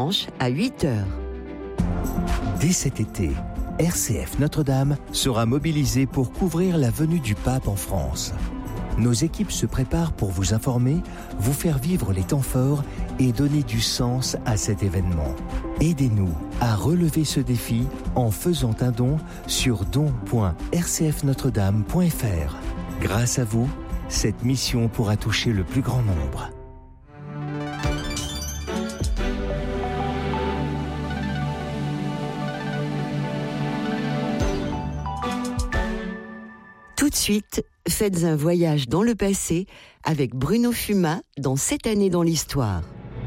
à 8h. Dès cet été, RCF Notre-Dame sera mobilisée pour couvrir la venue du pape en France. Nos équipes se préparent pour vous informer, vous faire vivre les temps forts et donner du sens à cet événement. Aidez-nous à relever ce défi en faisant un don sur don.rcfnotredame.fr. Grâce à vous, cette mission pourra toucher le plus grand nombre. Tout de suite, faites un voyage dans le passé avec Bruno Fumat dans Cette année dans l'histoire.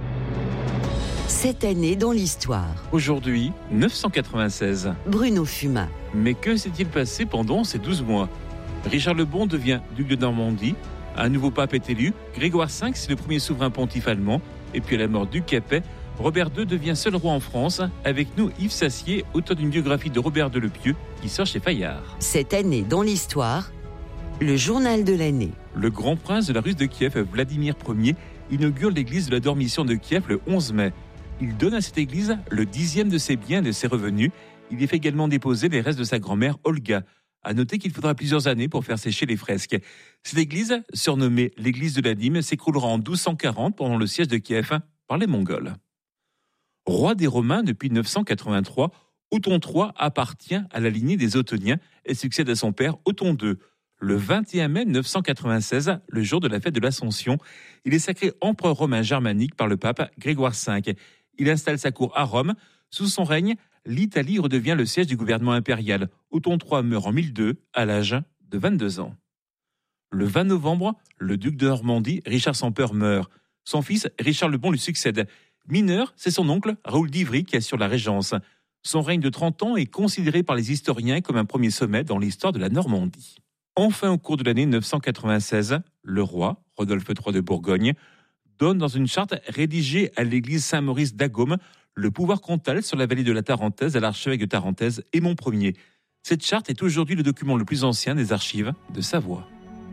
Cette année dans l'histoire. Aujourd'hui, 996. Bruno Fumat. Mais que s'est-il passé pendant ces 12 mois ? Richard le Bon devient duc de Normandie, un nouveau pape est élu, Grégoire V, c'est le premier souverain pontife allemand, et puis à la mort du Capet, Robert II devient seul roi en France. Avec nous, Yves Sassier, auteur d'une biographie de Robert II le Pieux, qui sort chez Fayard. Cette année dans l'histoire, le journal de l'année. Le grand prince de la Russe de Kiev, Vladimir Ier, inaugure l'église de la Dormition de Kiev le 11 mai. Il donne à cette église le 10e de ses biens et de ses revenus. Il y fait également déposer les restes de sa grand-mère Olga. À noter qu'il faudra plusieurs années pour faire sécher les fresques. Cette église, surnommée l'église de la Dîme, s'écroulera en 1240 pendant le siège de Kiev par les Mongols. Roi des Romains depuis 983, Othon III appartient à la lignée des Ottoniens et succède à son père Othon II. Le 21 mai 996, le jour de la fête de l'Ascension, il est sacré empereur romain germanique par le pape Grégoire V. Il installe sa cour à Rome. Sous son règne, l'Italie redevient le siège du gouvernement impérial. Othon III meurt en 1002 à l'âge de 22 ans. Le 20 novembre, le duc de Normandie, Richard sans peur, meurt. Son fils, Richard le Bon, lui succède. Mineur, c'est son oncle, Raoul d'Ivry, qui assure la régence. Son règne de 30 ans est considéré par les historiens comme un premier sommet dans l'histoire de la Normandie. Enfin, au cours de l'année 996, le roi, Rodolphe III de Bourgogne, donne dans une charte rédigée à l'église Saint-Maurice d'Agome le pouvoir comtal sur la vallée de la Tarentaise à l'archevêque de Tarentaise, Aymon Ier. Cette charte est aujourd'hui le document le plus ancien des archives de Savoie.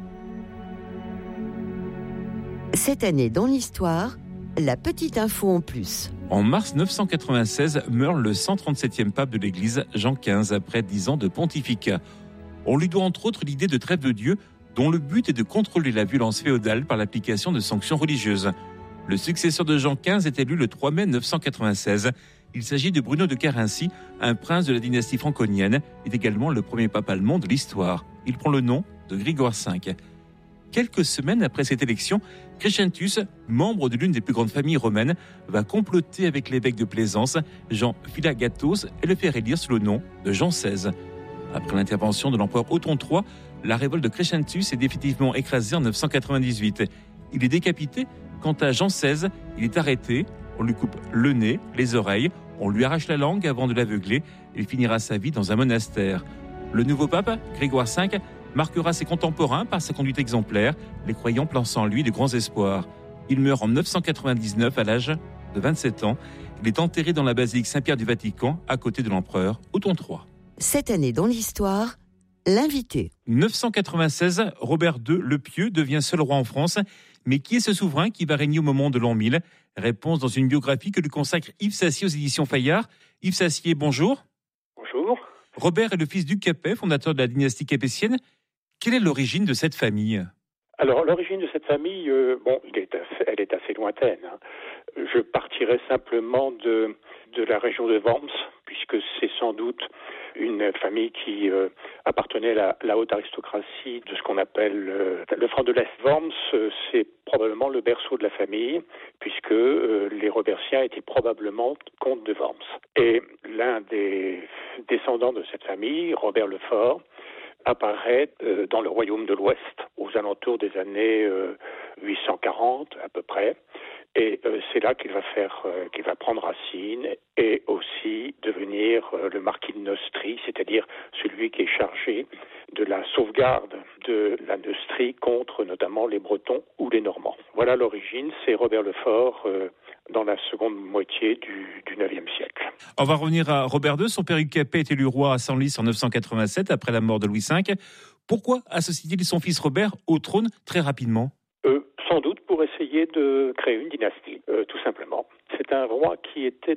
Cette année dans l'histoire, la petite info en plus. En mars 996 meurt le 137e pape de l'Église, Jean XV, après 10 ans de pontificat. On lui doit entre autres l'idée de trêve de Dieu, dont le but est de contrôler la violence féodale par l'application de sanctions religieuses. Le successeur de Jean XV est élu le 3 mai 996. Il s'agit de Bruno de Carinthie, un prince de la dynastie franconienne, et également le premier pape allemand de l'histoire. Il prend le nom de Grégoire V. Quelques semaines après cette élection, Crescentius, membre de l'une des plus grandes familles romaines, va comploter avec l'évêque de Plaisance, Jean Philagatos, et le faire élire sous le nom de Jean XVI. Après l'intervention de l'empereur Othon III, la révolte de Crescentius est définitivement écrasée en 998. Il est décapité. Quant à Jean XVI, il est arrêté. On lui coupe le nez, les oreilles, on lui arrache la langue avant de l'aveugler. Il finira sa vie dans un monastère. Le nouveau pape, Grégoire V, marquera ses contemporains par sa conduite exemplaire, les croyants plaçant en lui de grands espoirs. Il meurt en 999 à l'âge de 27 ans. Il est enterré dans la basilique Saint-Pierre du Vatican, à côté de l'empereur Othon III. Cette année dans l'histoire, l'invité. 996, Robert II le Pieux devient seul roi en France. Mais qui est ce souverain qui va régner au moment de l'an 1000 ? Réponse dans une biographie que lui consacre Yves Sassier aux éditions Fayard. Yves Sassier, bonjour. Bonjour. Robert est le fils du Capet, fondateur de la dynastie capétienne. Quelle est l'origine de cette famille ? Alors, l'origine de cette famille, elle est assez lointaine. Je partirai simplement de la région de Worms, puisque c'est sans doute une famille qui appartenait à la haute aristocratie de ce qu'on appelle le Franc de l'Est. Worms, c'est probablement le berceau de la famille, puisque les Robertiens étaient probablement comtes de Worms. Et l'un des descendants de cette famille, Robert le Fort, apparaît dans le royaume de l'Ouest aux alentours des années 840 à peu près. Et c'est là qu'il va prendre racine et aussi devenir le marquis de Neustrie, c'est-à-dire celui qui est chargé de la sauvegarde de la Neustrie contre notamment les Bretons ou les Normands. Voilà l'origine, c'est Robert le Fort dans la seconde moitié du IXe siècle. On va revenir à Robert II. Son père Capet est élu roi à Senlis en 987 après la mort de Louis V. Pourquoi associe-t-il son fils Robert au trône très rapidement ? Sans doute pour essayer de créer une dynastie, tout simplement. C'est un roi qui était